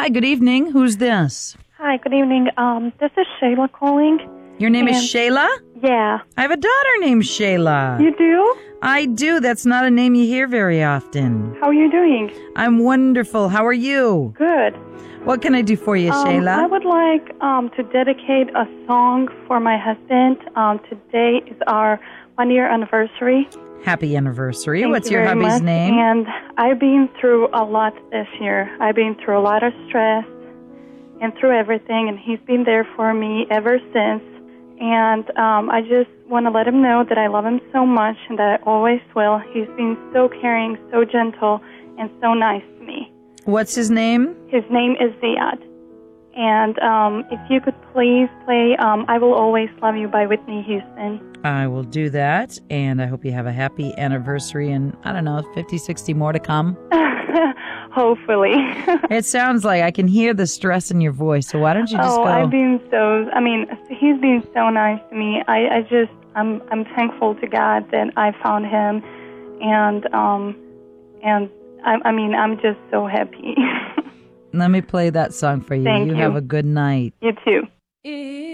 Hi, good evening. Who's this? Hi, good evening. This is Shayla calling. Your name is Shayla? Yeah. I have a daughter named Shayla. You do? I do. That's not a name you hear very often. How are you doing? I'm wonderful. How are you? Good. What can I do for you, Shayla? I would like to dedicate a song for my husband. Today is our 1-year anniversary. Happy anniversary. Thank What's you your very hubby's much. name? And I've been through a lot this year. I've been through a lot of stress and through everything, and he's been there for me ever since. And I just want to let him know that I love him so much and that I always will. He's been so caring, so gentle, and so nice to me. What's his name? His name is Ziad. And if you could please play I Will Always Love You by Whitney Houston. I will do that, and I hope you have a happy anniversary and, 50, 60 more to come. Hopefully. It sounds like I can hear the stress in your voice, so why don't you just go? He's been so nice to me. I'm thankful to God that I found him, and I'm just so happy. Let me play that song for you. Thank you. Have a good night. You too.